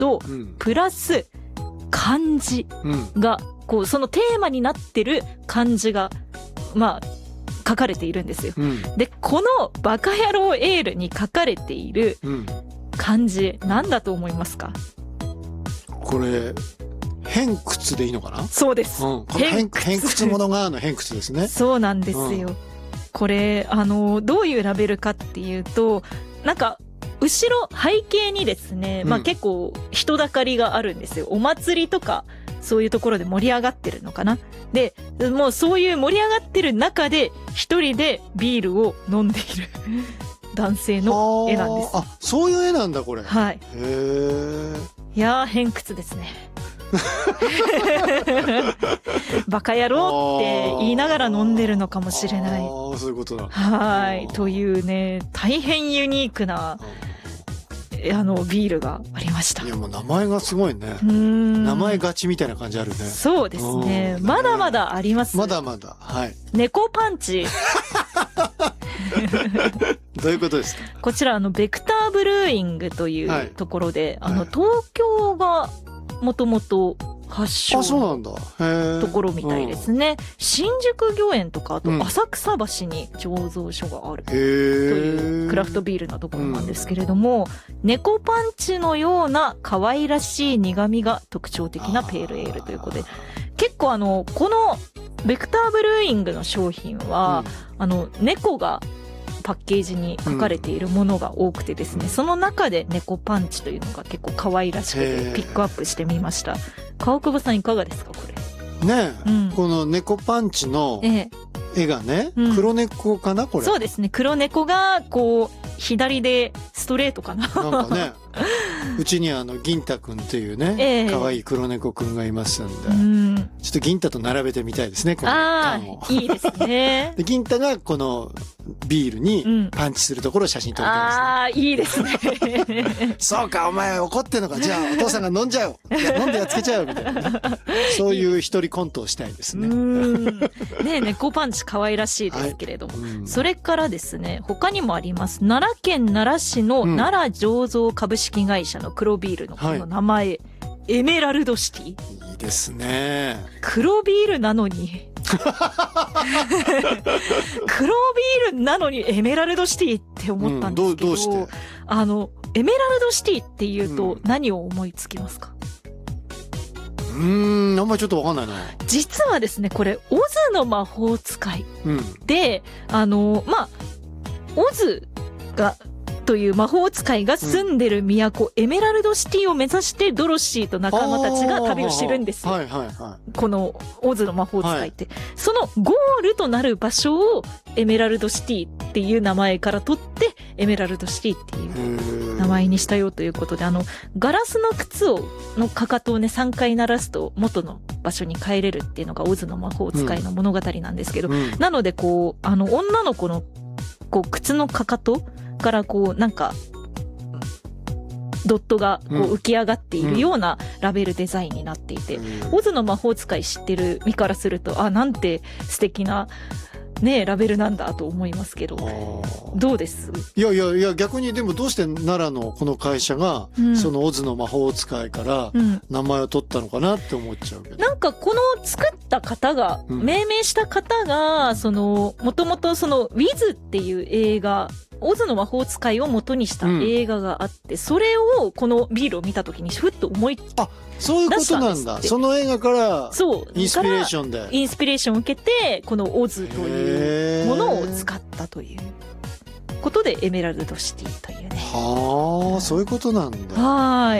と、 うん、 プラス漢字が、こうそのテーマになってる漢字がまあ書かれているんですよ。 うん、 でこのバカ野郎エールに書かれている漢字、何だと思いますか？ これ偏屈でいいのかな？ そうです、 この偏屈者がの偏屈ですね。 そうなんですよ、これどういうラベルかっていうと、なんか後ろ背景にですね、まあ結構人だかりがあるんですよ。お祭りとかそういうところで盛り上がってるのかな。でもうそういう盛り上がってる中で一人でビールを飲んでいる男性の絵なんです。 あ、そういう絵なんだこれ。 はい。 へえ。 いやー偏屈ですねバカ野郎って言いながら飲んでるのかもしれない。 ああ、そういうことだ。 はい。というね、大変ユニークなビールがありました。 いやもう名前がすごいね。名前勝ちみたいな感じあるね。 そうですね。まだまだあります。 まだまだ。はい。 猫パンチ。 どういうことですか？ こちらベクターブルーイングというところで、東京がもともと発祥のところみたいですね。新宿御苑とかあと浅草橋に醸造所があるというクラフトビールのところなんですけれども、猫パンチのような可愛らしい苦味が特徴的なペールエールということで、結構このベクターブルーイングの商品は、猫がパッケージに書かれているものが多くてですね、その中で猫パンチというのが結構可愛らしくてピックアップしてみました。川久保さんいかがですかこれ？ ねえ、この猫パンチの絵がね、黒猫かなこれ？ そうですね、黒猫がこう左でストレートかななんかねうちに銀太くんっていうね、可愛い黒猫くんがいますんで、ちょっと銀太と並べてみたいですね、この缶を。いいですねで銀太がこのビールにパンチするところを写真撮りたいですね。 いいですね。そうか、お前怒ってんのか、じゃあお父さんが飲んじゃおう、いや飲んでやっつけちゃうみたいな、ね、そういう一人コントをしたいですね。 ね、猫パンチ可愛らしいですけれども、それからですね、他にもあります。奈良県奈良市の奈良醸造株式会社の黒ビールのこの名前、エメラルドシティ。いいですね。 黒ビールなのに黒ビールなのにエメラルドシティって思ったんですけど、どうして？エメラルドシティっていうと何を思いつきますか？ あんまりちょっとわかんないな。 実はですね、これオズの魔法使いで、まあオズがという魔法使いが住んでる都、エメラルドシティを目指してドロシーと仲間たちが旅をしてるんですよ。このオズの魔法使いって、そのゴールとなる場所をエメラルドシティっていう名前から取ってエメラルドシティっていう名前にしたよということで、ガラスの靴のかかとをね3回鳴らすと元の場所に帰れるっていうのがオズの魔法使いの物語なんですけど、なのでこう女の子のこう靴のかかとからこうなんかドットがこう浮き上がっているようなラベルデザインになっていて、オズの魔法使い知ってる身からするとなんて素敵なねラベルなんだと思いますけど、どうです？ いや逆にでもどうして奈良のこの会社が、そのオズの魔法使いから名前を取ったのかなって思っちゃうけど、 なんかこの作った方が、命名した方がもともとそのウィズっていう映画、オズの魔法使いを元にした映画があって、それをこのビールを見た時にふっと思い出したんですって。 そういうことなんだ。その映画からインスピレーションでインスピレーションを受けてこのオズというものを使ったということでエメラルドシティというね。 はあ、そういうことなんだ。 はい。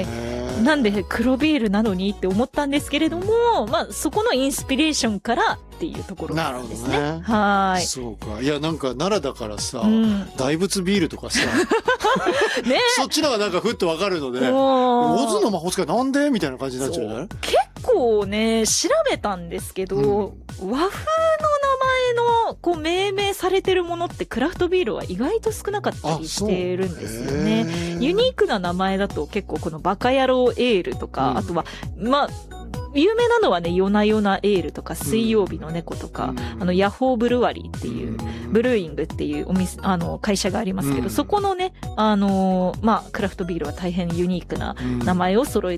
なんで黒ビールなのにって思ったんですけれども、まあそこのインスピレーションからっていうところなんですね。 なるほどね。 はい。 そうか。いやなんか奈良だからさ、大仏ビールとかさ、ね、そっちのがなんかふっとわかるので、オズの魔法使いなんでみたいな感じになっちゃうね。 結構ね調べたんですけど、和風の名前のこう命名されてるものってクラフトビールは意外と少なかったりしてるんですよね。ユニークな名前だと結構このバカ野郎エールとか、あとはまあ有名なのはね、夜な夜なエールとか、水曜日の猫とか、ヤホーブルワリーっていう、ブルーイングっていうお店、会社がありますけど、そこのね、まあ、クラフトビールは大変ユニークな名前を揃え